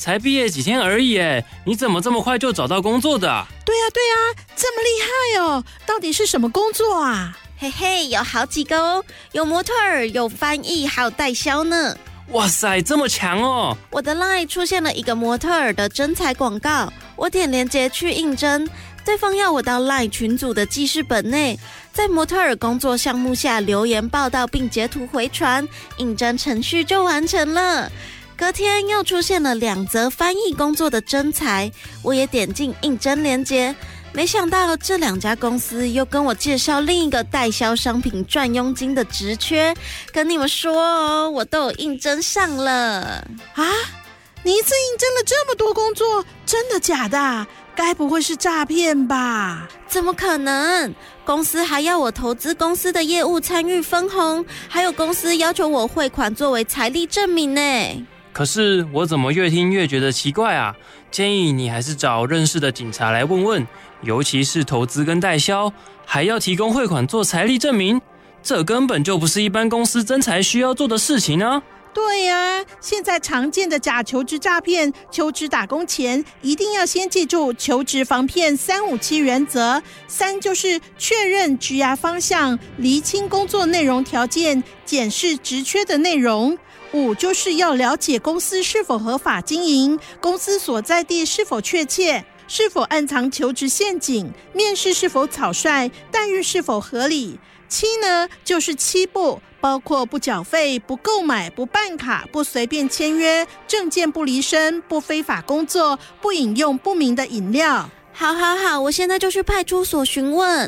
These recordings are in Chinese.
才毕业几天而已耶，你怎么这么快就找到工作的啊？ 对啊，这么厉害哦！到底是什么工作啊？ 嘿嘿，有好几个哦，有模特儿，有翻译，还有代销呢。 哇塞，这么强哦！ 我的 LINE 出现了一个模特儿的征才广告，我点连结去应征，对方要我到 LINE 群组的记事本内，在模特儿工作项目下留言报道并截图回传，应征程序就完成了。隔天又出现了2则翻译工作的征才，我也点进应征连结，没想到这2家公司又跟我介绍另一个代销商品赚佣金的职缺，跟你们说哦，我都有应征上了啊！你一次应征了这么多工作，真的假的？该不会是诈骗吧？ 怎么可能？公司还要我投资公司的业务参与分红，还有公司要求我汇款作为财力证明呢。 可是我怎么越听越觉得奇怪啊？建议你还是找认识的警察来问问，尤其是投资跟代销，还要提供汇款做财力证明，这根本就不是一般公司征才需要做的事情啊！ 对啊，现在常见的假求职诈骗，求职打工前一定要先记住求职防骗357原则。3就是确认职涯方向，厘清工作内容条件，检视职缺的内容。5就是要了解公司是否合法经营，公司所在地是否确切，是否暗藏求职陷阱，面试是否草率，待遇是否合理。7呢，就是7不，包括不缴费、不购买、不办卡、不随便签约、证件不离身、不非法工作、不饮用不明的饮料。 好，我现在就去派出所询问。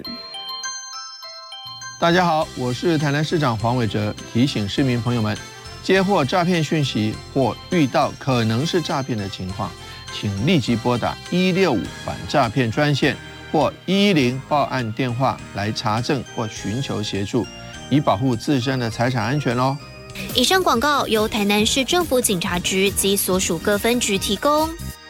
大家好，我是台南市长黄伟哲，提醒市民朋友们，接获诈骗讯息或遇到可能是诈骗的情况，请立即拨打165反诈骗专线或110报案电话来查证或寻求协助，以保护自身的财产安全哦。 以上广告由台南市政府警察局及所属各分局提供。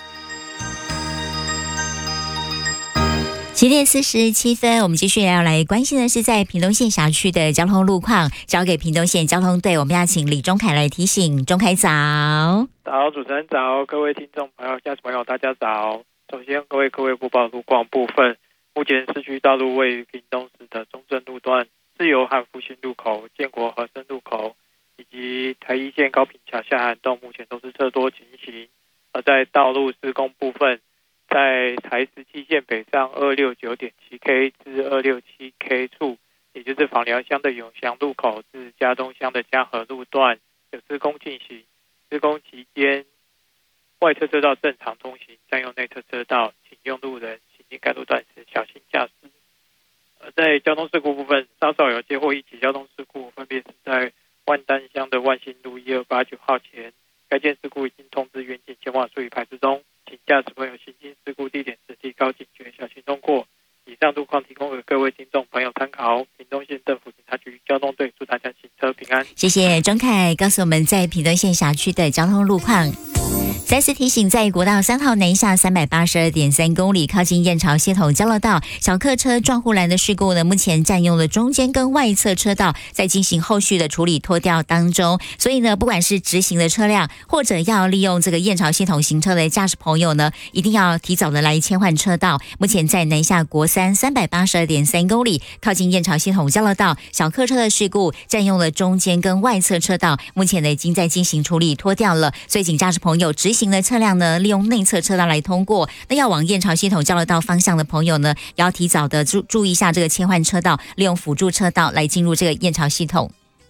7点47分，我们继续要来关心的是在屏东县辖区的交通路况，交给屏东县交通队，我们要请李忠凯来提醒。忠凯早。 早，主持人早，各位听众朋友、家属朋友，大家早。首先，各位播报路况部分，目前市区道路位于屏东市的中正路段、自由和复兴路口、建国和生路口，以及台一线高屏桥下涵洞，目前都是车多情形。而在道路施工部分，在台17线北上 269.7K 至 267K 处，也就是枋寮乡的永祥路口至嘉东乡的嘉和路段有施工进行。施工期间，外侧车道正常通行，占用内侧车道，请用路人行经该路段时小心驾驶。而在交通事故部分，稍早有接获一起交通事故，分别是在万丹乡的万兴路1289号前，该件事故已经通知员警前往处理排除中，请驾驶朋友行经事故地点时提高警觉，小心通过。以上路况提供给各位听众朋友参考。屏东县政府警察局交通队祝大家行车平安。 谢谢忠凯告诉我们在屏东县辖区的交通路况。再次提醒，在国道3号南下382.3公里，靠近燕巢系统交流道，小客车撞护栏的事故呢，目前占用了中间跟外侧车道，在进行后续的处理拖吊当中。所以呢，不管是直行的车辆，或者要利用这个燕巢系统行车的驾驶朋友呢，一定要提早的来切换车道。目前在南下国三382.3公里，靠近燕巢系统交流道，小客车的事故占用了中间跟外侧车道，目前呢已经在进行处理拖吊了。所以请驾驶朋友直行的车辆呢，利用内侧车道来通过。那要往燕巢系统交流道方向的朋友呢，也要提早的注意一下这个切换车道，利用辅助车道来进入这个燕巢系统。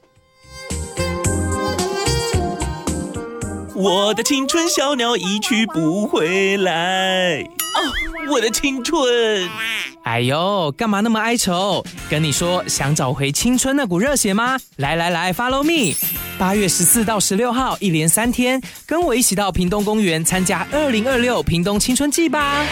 我的青春小鸟一去不回来，哦，我的青春！ 哎呦，干嘛那么哀愁？跟你说，想找回青春那股热血吗？来 ，Follow me！8月14到16号，一连3天，跟我一起到屏东公园参加2026屏东青春季吧。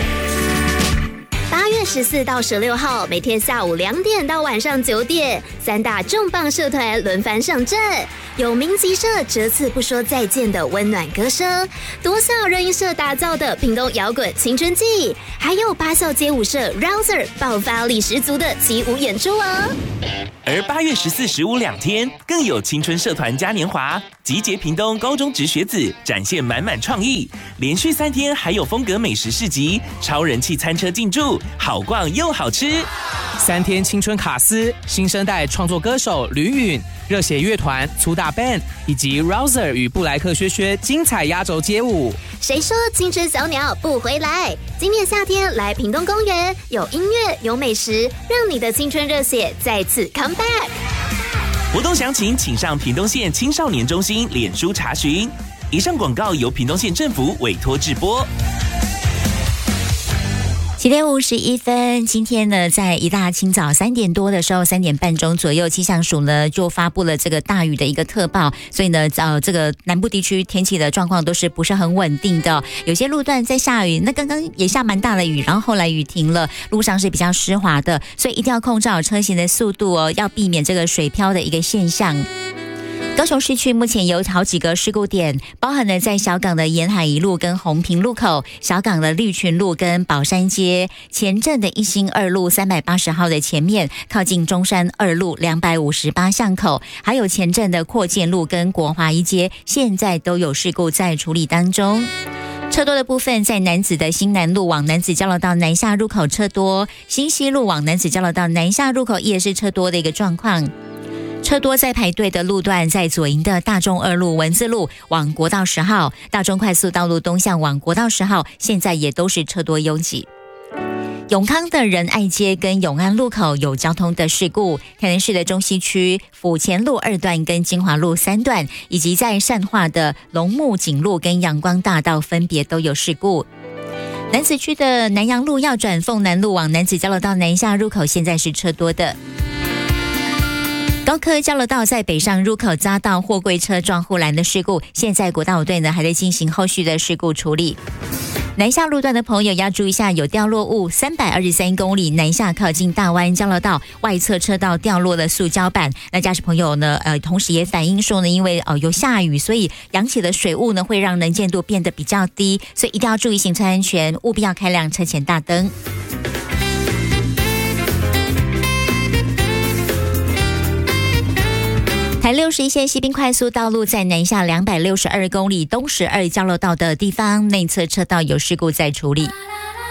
8月14到16号，每天下午2点到晚上9点，3大重磅社团轮番上阵，有明集社这次不说再见的温暖歌声，多校热音社打造的屏东摇滚青春季，还有8校街舞社 Rouser 爆发力十足的起舞演出哦。 而8月14、15两天，更有青春社团嘉年华， 集结屏东高中职学子，展现满满创意。连续3天还有风格美食市集、超人气餐车进驻，好逛又好吃。 3天青春卡司，新生代创作歌手吕允、热血乐团粗大 band 以及 Rouser 与布莱克薛薛精彩压轴街舞。 谁说青春小鸟不回来？今年夏天来屏东公园，有音乐有美食，让你的青春热血再次 come back。 活动详情请上屏东县青少年中心脸书查询。以上广告由屏东县政府委托制播。 7点51分，今天呢，在一大清早3点多的时候，3点半钟左右，气象署呢就发布了这个大雨的一个特报，所以呢，这个南部地区天气的状况都是不是很稳定的，有些路段在下雨，那刚刚也下蛮大的雨，然后后来雨停了，路上是比较湿滑的，所以一定要控制好车行的速度哦，要避免这个水漂的一个现象。高雄市区目前有好几个事故点，包含了在小港的沿海一路跟红屏路口、小港的绿群路跟宝山街、前镇的一心2路380号的前面，靠近中山2路258巷口，还有前镇的扩建路跟国华一街，现在都有事故在处理当中。车多的部分在楠梓的新南路往楠梓交流道南下入口车多，新西路往楠梓交流道南下入口也是车多的一个状况。车多在排队的路段，在左营的大众2路文字路往国道10号，大众快速道路东向往国道10号，现在也都是车多拥挤。永康的仁爱街跟永安路口有交通的事故，台南市的中西区府前路2段跟金华路3段，以及在善化的龙木景路跟阳光大道分别都有事故。楠梓区的南阳路要转凤南路往楠梓交流道南下入口，现在是车多的。高科交流道在北上入口遭到货柜车撞护栏的事故，现在国道5队呢还在进行后续的事故处理。南下路段的朋友要注意一下，有掉落物，323公里南下靠近大湾交流道外侧车道掉落的塑胶板。那驾驶朋友呢，同时也反映说呢，因为有下雨，所以扬起的水雾呢会让能见度变得比较低，所以一定要注意行车安全，务必要开亮车前大灯。台61线西滨快速道路在南下262公里东12交流道的地方，内侧车道有事故在处理。